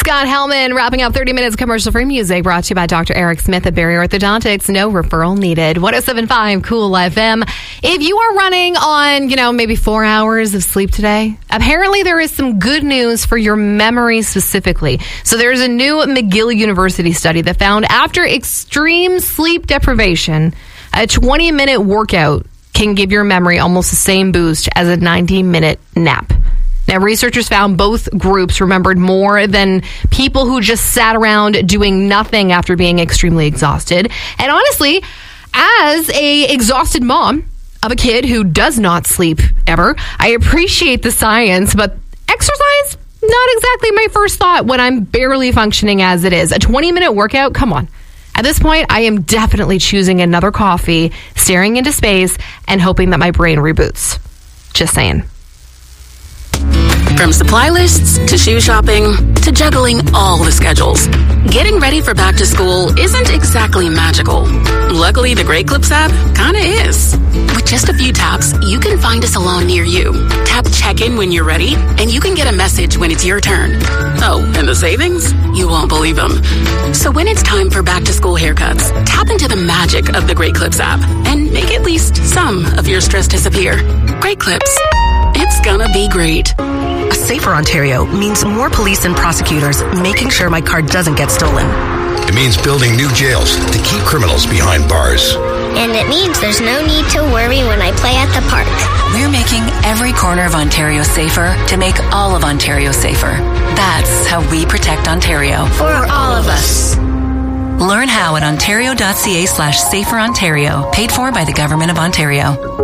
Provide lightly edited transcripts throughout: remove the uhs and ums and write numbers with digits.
Scott Hellman wrapping up 30 minutes commercial-free music brought to you by Dr. Eric Smith at Barry Orthodontics. No referral needed. 107.5 Cool FM. If you are running on, maybe 4 hours of sleep today, apparently there is some good news for your memory specifically. So there's a new McGill University study that found after extreme sleep deprivation, a 20-minute workout can give your memory almost the same boost as a 90-minute nap. Now, researchers found both groups remembered more than people who just sat around doing nothing after being extremely exhausted. And honestly, as a exhausted mom of a kid who does not sleep ever, I appreciate the science, but exercise, not exactly my first thought when I'm barely functioning as it is. A 20-minute workout, come on. At this point, I am definitely choosing another coffee, staring into space, and hoping that my brain reboots. Just saying. From supply lists to shoe shopping to juggling all the schedules, getting ready for back to school isn't exactly magical. Luckily, the Great Clips app kinda is. With just a few taps, you can find a salon near you. Tap check-in when you're ready, and you can get a message when it's your turn. Oh, and the savings? You won't believe them. So when it's time for back to school haircuts, tap into the magic of the Great Clips app and make at least some of your stress disappear. Great Clips. It's gonna be great. A safer Ontario means more police and prosecutors making sure my car doesn't get stolen. It means building new jails to keep criminals behind bars. And it means there's no need to worry when I play at the park. We're making every corner of Ontario safer to make all of Ontario safer. That's how we protect Ontario. For all of us. Learn how at ontario.ca/saferontario. Paid for by the Government of Ontario.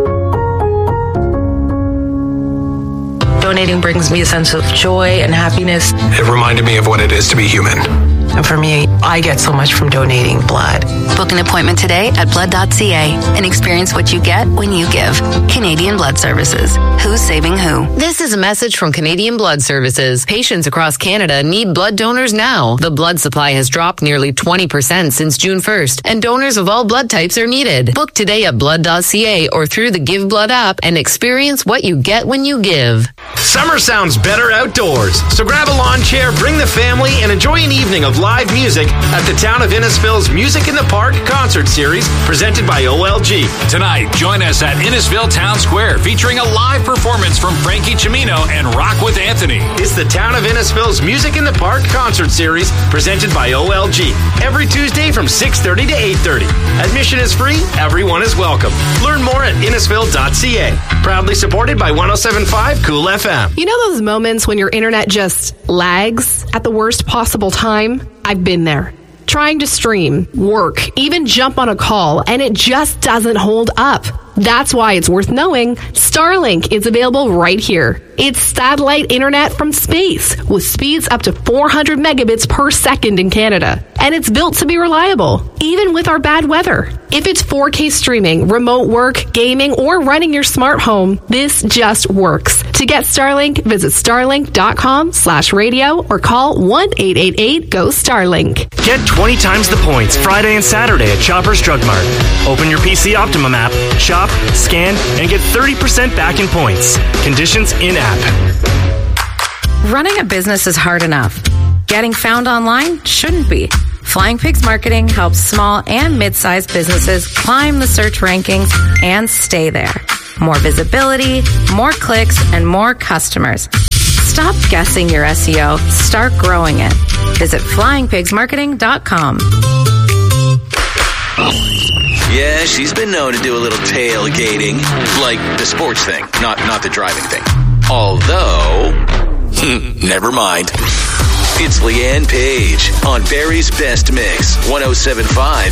Donating brings me a sense of joy and happiness. It reminded me of what it is to be human. And for me, I get so much from donating blood. Book an appointment today at blood.ca and experience what you get when you give. Canadian Blood Services. Who's saving who? This is a message from Canadian Blood Services. Patients across Canada need blood donors now. The blood supply has dropped nearly 20% since June 1st, and donors of all blood types are needed. Book today at blood.ca or through the Give Blood app and experience what you get when you give. Summer sounds better outdoors, so grab a lawn chair, bring the family, and enjoy an evening of live music at the Town of Innisfil's Music in the Park concert series presented by OLG. Tonight, join us at Innisfil Town Square featuring a live performance from Frankie Cimino and Rock with Anthony. It's the Town of Innisfil's Music in the Park concert series presented by OLG. Every Tuesday from 6:30 to 8:30. Admission is free. Everyone is welcome. Learn more at innisfil.ca. Proudly supported by 107.5 Cool FM. You know those moments when your internet just lags at the worst possible time? I've been there. Trying to stream, work, even jump on a call, and it just doesn't hold up. That's why it's worth knowing Starlink is available right here. It's satellite internet from space with speeds up to 400 megabits per second in Canada. And it's built to be reliable, even with our bad weather. If it's 4K streaming, remote work, gaming, or running your smart home, this just works. To get Starlink, visit starlink.com/radio or call 1-888-GO-STARLINK. Get 20 times the points Friday and Saturday at Shoppers Drug Mart. Open your PC Optimum app, shop, scan, and get 30% back in points. Conditions in-app. Running a business is hard enough. Getting found online shouldn't be. Flying Pigs Marketing helps small and mid-sized businesses climb the search rankings and stay there. More visibility, more clicks, and more customers. Stop guessing your SEO. Start growing it. Visit flyingpigsmarketing.com. Yeah, she's been known to do a little tailgating, like the sports thing, not the driving thing. Although, never mind. It's Leanne Page on Barry's Best Mix, 107.5